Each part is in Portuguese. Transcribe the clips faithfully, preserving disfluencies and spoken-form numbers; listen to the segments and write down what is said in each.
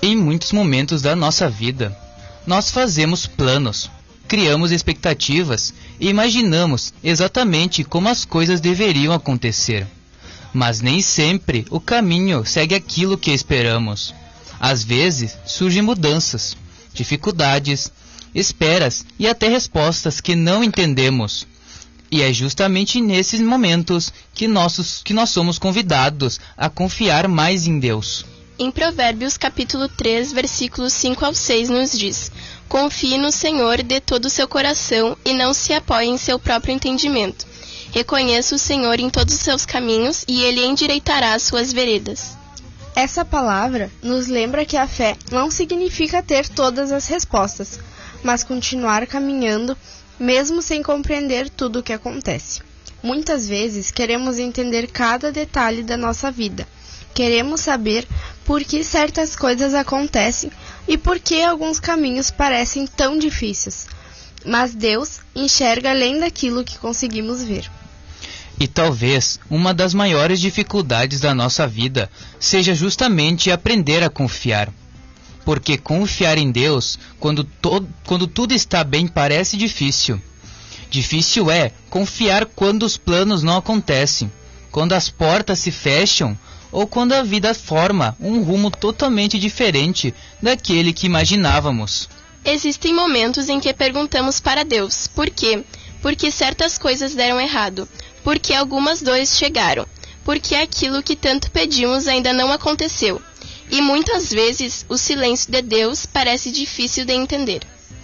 Em muitos momentos da nossa vida, nós fazemos planos, criamos expectativas e imaginamos exatamente como as coisas deveriam acontecer. Mas nem sempre o caminho segue aquilo que esperamos. Às vezes surgem mudanças, dificuldades, esperas e até respostas que não entendemos. E é justamente nesses momentos que, nossos, que nós somos convidados a confiar mais em Deus. Em Provérbios capítulo três, versículos cinco ao seis nos diz: confie no Senhor de todo o seu coração e não se apoie em seu próprio entendimento. Reconheça o Senhor em todos os seus caminhos e Ele endireitará as suas veredas. Essa palavra nos lembra que a fé não significa ter todas as respostas, mas continuar caminhando mesmo sem compreender tudo o que acontece. Muitas vezes queremos entender cada detalhe da nossa vida. Queremos saber por que certas coisas acontecem e por que alguns caminhos parecem tão difíceis. Mas Deus enxerga além daquilo que conseguimos ver. E talvez uma das maiores dificuldades da nossa vida seja justamente aprender a confiar. Porque confiar em Deus, quando, to- quando tudo está bem, parece difícil. Difícil é confiar quando os planos não acontecem, quando as portas se fecham ou quando a vida forma um rumo totalmente diferente daquele que imaginávamos. Existem momentos em que perguntamos para Deus, por quê? Porque certas coisas deram errado, porque algumas dores chegaram, porque aquilo que tanto pedimos ainda não aconteceu. E muitas vezes o silêncio de Deus parece difícil de entender.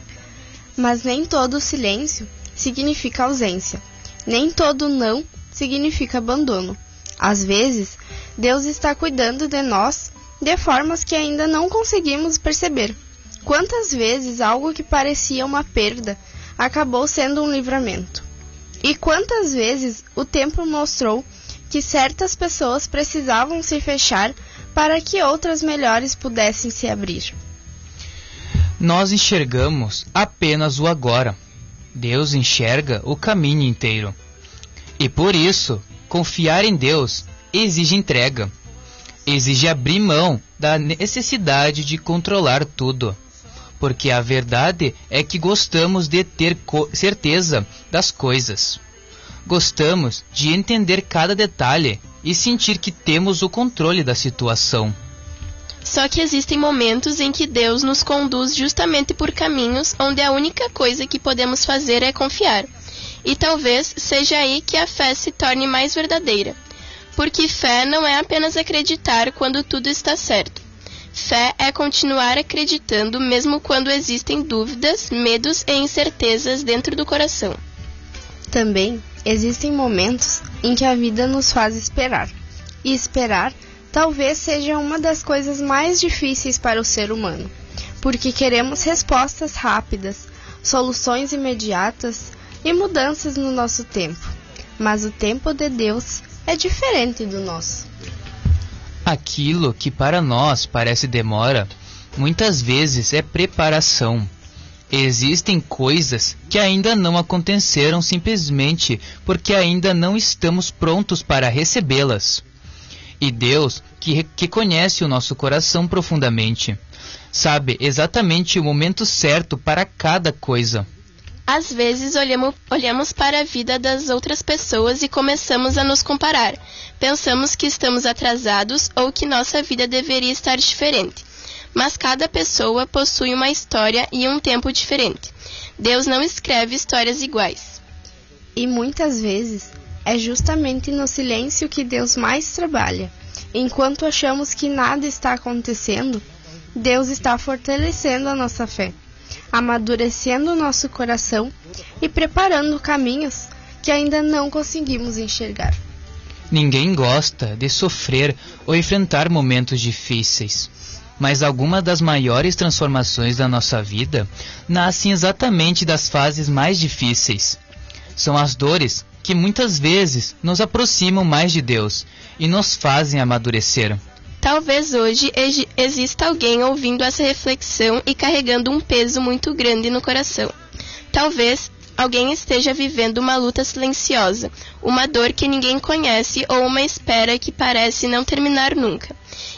Mas nem todo silêncio significa ausência. Nem todo não significa abandono. Às vezes, Deus está cuidando de nós de formas que ainda não conseguimos perceber. Quantas vezes algo que parecia uma perda acabou sendo um livramento? E quantas vezes o tempo mostrou que certas pessoas precisavam se fechar para que outras melhores pudessem se abrir. Nós enxergamos apenas o agora. Deus enxerga o caminho inteiro. E por isso, confiar em Deus exige entrega. Exige abrir mão da necessidade de controlar tudo. Porque a verdade é que gostamos de ter certeza das coisas. Gostamos de entender cada detalhe e sentir que temos o controle da situação. Só que existem momentos em que Deus nos conduz justamente por caminhos onde a única coisa que podemos fazer é confiar. E talvez seja aí que a fé se torne mais verdadeira. Porque fé não é apenas acreditar quando tudo está certo. Fé é continuar acreditando mesmo quando existem dúvidas, medos e incertezas dentro do coração. Também existem momentos em que a vida nos faz esperar. E esperar talvez seja uma das coisas mais difíceis para o ser humano, porque queremos respostas rápidas, soluções imediatas e mudanças no nosso tempo. Mas o tempo de Deus é diferente do nosso. Aquilo que para nós parece demora, muitas vezes é preparação. Existem coisas que ainda não aconteceram simplesmente porque ainda não estamos prontos para recebê-las. E Deus, que, que conhece o nosso coração profundamente, sabe exatamente o momento certo para cada coisa. Às vezes olhamos, olhamos para a vida das outras pessoas e começamos a nos comparar. Pensamos que estamos atrasados ou que nossa vida deveria estar diferente. Mas cada pessoa possui uma história e um tempo diferente. Deus não escreve histórias iguais. E muitas vezes é justamente no silêncio que Deus mais trabalha. Enquanto achamos que nada está acontecendo, Deus está fortalecendo a nossa fé, amadurecendo o nosso coração e preparando caminhos que ainda não conseguimos enxergar. Ninguém gosta de sofrer ou enfrentar momentos difíceis. Mas algumas das maiores transformações da nossa vida nascem exatamente das fases mais difíceis. São as dores que muitas vezes nos aproximam mais de Deus e nos fazem amadurecer. Talvez hoje exista alguém ouvindo essa reflexão e carregando um peso muito grande no coração. Talvez alguém esteja vivendo uma luta silenciosa, uma dor que ninguém conhece ou uma espera que parece não terminar nunca.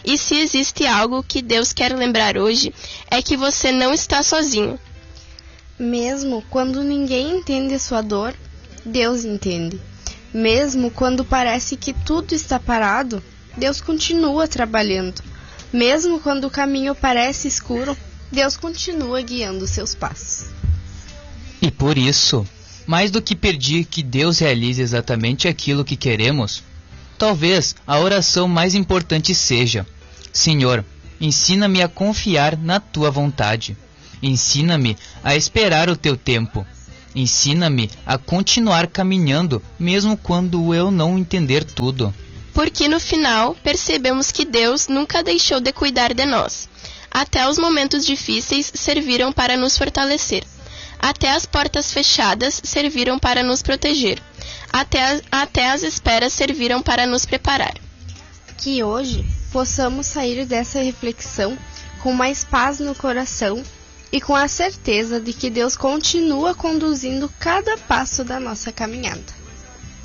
E se existe algo que Deus quer lembrar hoje, é que você não está sozinho. Mesmo quando ninguém entende sua dor, Deus entende. Mesmo quando parece que tudo está parado, Deus continua trabalhando. Mesmo quando o caminho parece escuro, Deus continua guiando seus passos. E por isso, mais do que pedir que Deus realize exatamente aquilo que queremos, talvez a oração mais importante seja: Senhor, ensina-me a confiar na Tua vontade. Ensina-me a esperar o Teu tempo. Ensina-me a continuar caminhando, mesmo quando eu não entender tudo. Porque no final, percebemos que Deus nunca deixou de cuidar de nós. Até os momentos difíceis serviram para nos fortalecer. Até as portas fechadas serviram para nos proteger. Até, a, até as esperas serviram para nos preparar. Que hoje possamos sair dessa reflexão com mais paz no coração e com a certeza de que Deus continua conduzindo cada passo da nossa caminhada.